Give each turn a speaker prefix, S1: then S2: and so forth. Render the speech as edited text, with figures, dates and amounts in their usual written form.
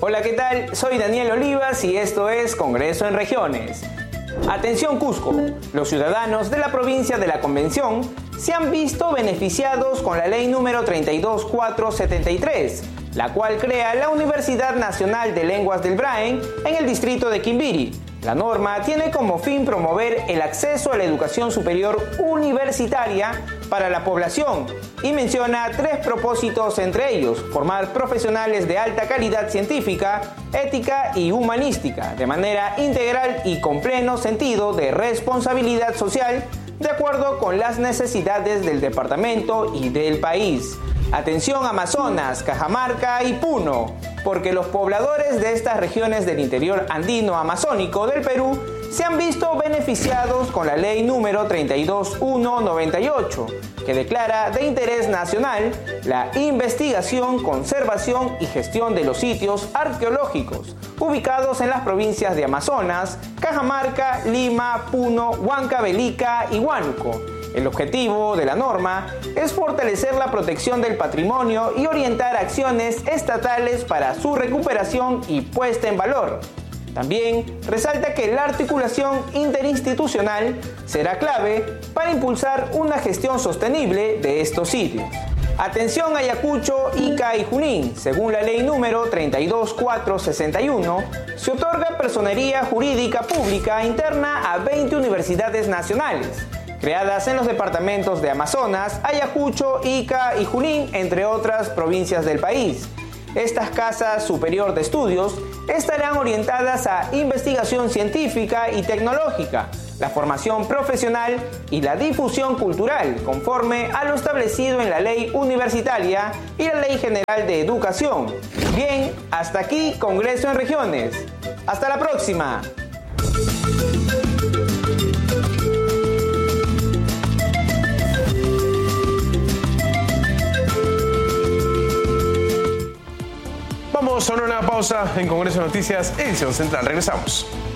S1: Hola, ¿qué tal? Soy Daniel Olivas y esto es Congreso en Regiones. Atención Cusco, los ciudadanos de la provincia de la Convención se han visto beneficiados con la ley número 32473, la cual crea la Universidad Nacional de Lenguas del Braen en el distrito de Quimbiri. La norma tiene como fin promover el acceso a la educación superior universitaria para la población y menciona 3 propósitos, entre ellos formar profesionales de alta calidad científica, ética y humanística, de manera integral y con pleno sentido de responsabilidad social, de acuerdo con las necesidades del departamento y del país. Atención Amazonas, Cajamarca y Puno, porque los pobladores de estas regiones del interior andino amazónico del Perú se han visto beneficiados con la ley número 32198, que declara de interés nacional la investigación, conservación y gestión de los sitios arqueológicos ubicados en las provincias de Amazonas, Cajamarca, Lima, Puno, Huancavelica y Huánuco. El objetivo de la norma es fortalecer la protección del patrimonio y orientar acciones estatales para su recuperación y puesta en valor. También resalta que la articulación interinstitucional será clave para impulsar una gestión sostenible de estos sitios. Atención Ayacucho, Ica y Junín. Según la ley número 32461, se otorga personería jurídica pública interna a 20 universidades nacionales, creadas en los departamentos de Amazonas, Ayacucho, Ica y Junín, entre otras provincias del país. Estas casas superior de estudios estarán orientadas a investigación científica y tecnológica, la formación profesional y la difusión cultural, conforme a lo establecido en la Ley Universitaria y la Ley General de Educación. Bien, hasta aquí Congreso en Regiones. ¡Hasta la próxima!
S2: Vamos a una pausa en Congreso de Noticias, edición central. Regresamos.